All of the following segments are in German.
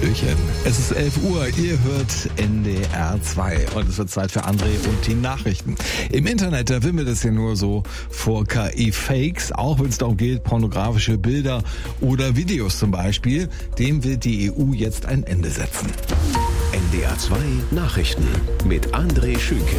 Hallöchen. Es ist 11 Uhr, ihr hört NDR 2 und es wird Zeit für André und die Nachrichten. Im Internet, da wimmelt es ja nur so vor KI-Fakes, auch wenn es darum geht, pornografische Bilder oder Videos zum Beispiel. Dem will die EU jetzt ein Ende setzen. NDR 2 Nachrichten mit André Schünke.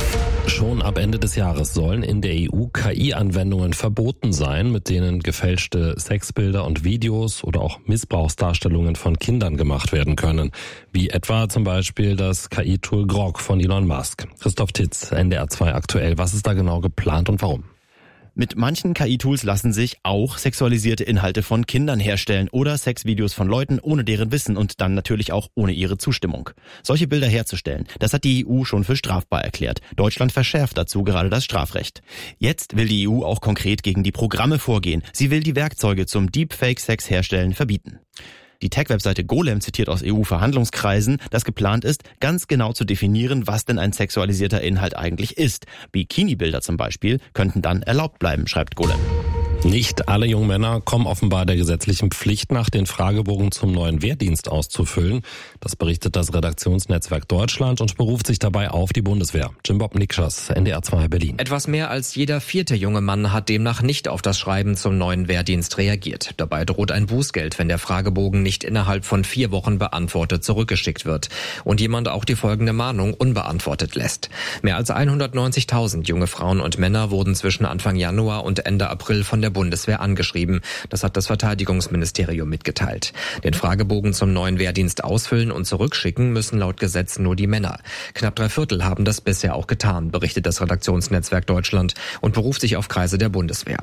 Schon ab Ende des Jahres sollen in der EU KI-Anwendungen verboten sein, mit denen gefälschte Sexbilder und Videos oder auch Missbrauchsdarstellungen von Kindern gemacht werden können. Wie etwa zum Beispiel das KI-Tool Grok von Elon Musk. Christoph Titz, NDR 2 aktuell. Was ist da genau geplant und warum? Mit manchen KI-Tools lassen sich auch sexualisierte Inhalte von Kindern herstellen oder Sexvideos von Leuten ohne deren Wissen und dann natürlich auch ohne ihre Zustimmung. Solche Bilder herzustellen, das hat die EU schon für strafbar erklärt. Deutschland verschärft dazu gerade das Strafrecht. Jetzt will die EU auch konkret gegen die Programme vorgehen. Sie will die Werkzeuge zum Deepfake-Sex herstellen verbieten. Die Tech-Webseite Golem zitiert aus EU-Verhandlungskreisen, dass geplant ist, ganz genau zu definieren, was denn ein sexualisierter Inhalt eigentlich ist. Bikini-Bilder zum Beispiel könnten dann erlaubt bleiben, schreibt Golem. Nicht alle jungen Männer kommen offenbar der gesetzlichen Pflicht nach, den Fragebogen zum neuen Wehrdienst auszufüllen. Das berichtet das Redaktionsnetzwerk Deutschland und beruft sich dabei auf die Bundeswehr. Jim-Bob Nikschas, NDR 2 Berlin. Etwas mehr als jeder 4. junge Mann hat demnach nicht auf das Schreiben zum neuen Wehrdienst reagiert. Dabei droht ein Bußgeld, wenn der Fragebogen nicht innerhalb von 4 Wochen beantwortet zurückgeschickt wird und jemand auch die folgende Mahnung unbeantwortet lässt. Mehr als 190.000 junge Frauen und Männer wurden zwischen Anfang Januar und Ende April von der Bundeswehr angeschrieben. Das hat das Verteidigungsministerium mitgeteilt. Den Fragebogen zum neuen Wehrdienst ausfüllen und zurückschicken müssen laut Gesetz nur die Männer. Knapp 3/4 haben das bisher auch getan, berichtet das Redaktionsnetzwerk Deutschland und beruft sich auf Kreise der Bundeswehr.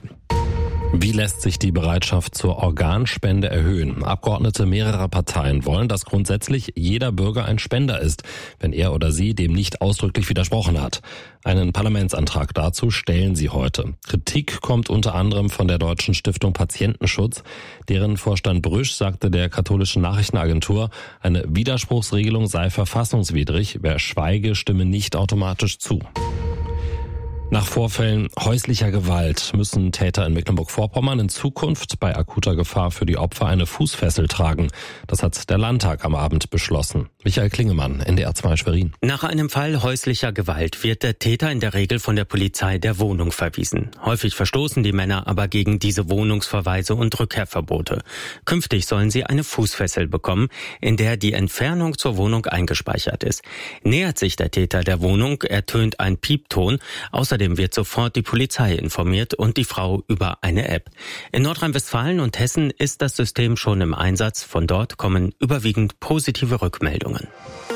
Wie lässt sich die Bereitschaft zur Organspende erhöhen? Abgeordnete mehrerer Parteien wollen, dass grundsätzlich jeder Bürger ein Spender ist, wenn er oder sie dem nicht ausdrücklich widersprochen hat. Einen Parlamentsantrag dazu stellen sie heute. Kritik kommt unter anderem von der Deutschen Stiftung Patientenschutz. Deren Vorstand Brüsch sagte der katholischen Nachrichtenagentur, eine Widerspruchsregelung sei verfassungswidrig. Wer schweige, stimme nicht automatisch zu. Nach Vorfällen häuslicher Gewalt müssen Täter in Mecklenburg-Vorpommern in Zukunft bei akuter Gefahr für die Opfer eine Fußfessel tragen. Das hat der Landtag am Abend beschlossen. Michael Klingemann, NDR 2 Schwerin. Nach einem Fall häuslicher Gewalt wird der Täter in der Regel von der Polizei der Wohnung verwiesen. Häufig verstoßen die Männer aber gegen diese Wohnungsverweise und Rückkehrverbote. Künftig sollen sie eine Fußfessel bekommen, in der die Entfernung zur Wohnung eingespeichert ist. Nähert sich der Täter der Wohnung, ertönt ein Piepton. Außerdem wird sofort die Polizei informiert und die Frau über eine App. In Nordrhein-Westfalen und Hessen ist das System schon im Einsatz. Von dort kommen überwiegend positive Rückmeldungen.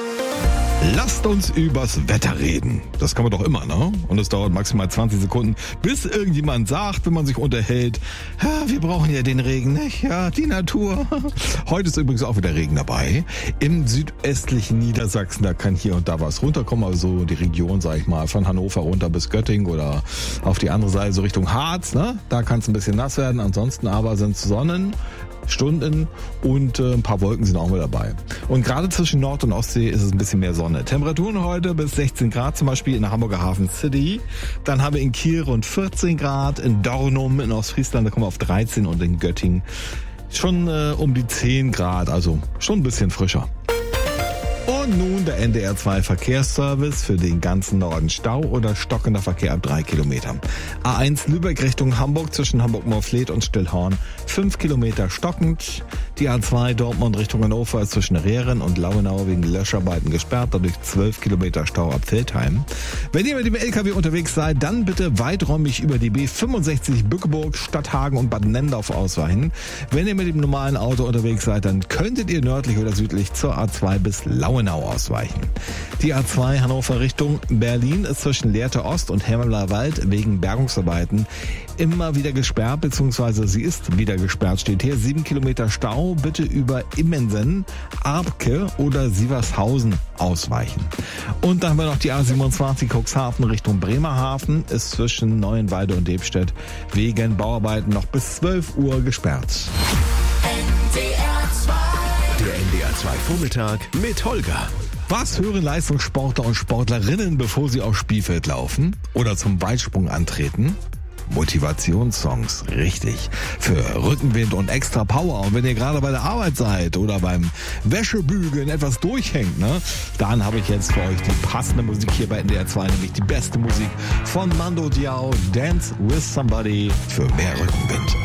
Lasst uns übers Wetter reden. Das kann man doch immer, ne? Und es dauert maximal 20 Sekunden, bis irgendjemand sagt, wenn man sich unterhält, ja, wir brauchen ja den Regen, nicht? Ja, die Natur. Heute ist übrigens auch wieder Regen dabei. Im südöstlichen Niedersachsen, da kann hier und da was runterkommen. Also die Region, sag ich mal, von Hannover runter bis Göttingen oder auf die andere Seite so Richtung Harz, ne? Da kann es ein bisschen nass werden. Ansonsten aber sind Sonnenstunden und ein paar Wolken sind auch mit dabei. Und gerade zwischen Nord- und Ostsee ist es ein bisschen mehr Sonne. Temperaturen heute bis 16 Grad zum Beispiel in der Hamburger Hafen City. Dann haben wir in Kiel rund 14 Grad, in Dornum in Ostfriesland, da kommen wir auf 13 und in Göttingen schon um die 10 Grad, also schon ein bisschen frischer. Und nun der NDR 2 Verkehrsservice für den ganzen Norden. Stau oder stockender Verkehr ab 3 Kilometern. A1 Lübeck Richtung Hamburg zwischen Hamburg-Morfleet und Stillhorn 5 Kilometer stockend. Die A2 Dortmund Richtung Hannover ist zwischen Rehren und Lauenau wegen Löscharbeiten gesperrt, dadurch 12 Kilometer Stau ab Veltheim. Wenn ihr mit dem LKW unterwegs seid, dann bitte weiträumig über die B65 Bückeburg, Stadthagen und Bad Nendorf ausweichen. Wenn ihr mit dem normalen Auto unterwegs seid, dann könntet ihr nördlich oder südlich zur A2 bis Lauenau ausweichen. Die A2 Hannover Richtung Berlin ist zwischen Lehrte Ost und Hemmerler-Wald wegen Bergungsarbeiten immer wieder gesperrt, beziehungsweise sie ist wieder gesperrt, steht hier. 7 Kilometer Stau, bitte über Immensen, Arbke oder Sievershausen ausweichen. Und dann haben wir noch die A27 Cuxhaven Richtung Bremerhaven, ist zwischen Neuenweide und Debstedt wegen Bauarbeiten noch bis 12 Uhr gesperrt. Der NDR 2 Vormittag mit Holger. Was hören Leistungssportler und Sportlerinnen, bevor sie aufs Spielfeld laufen oder zum Weitsprung antreten? Motivationssongs, richtig. Für Rückenwind und extra Power. Und wenn ihr gerade bei der Arbeit seid oder beim Wäschebügeln etwas durchhängt, ne, dann habe ich jetzt für euch die passende Musik hier bei NDR 2, nämlich die beste Musik von Mando Diao, Dance with Somebody für mehr Rückenwind.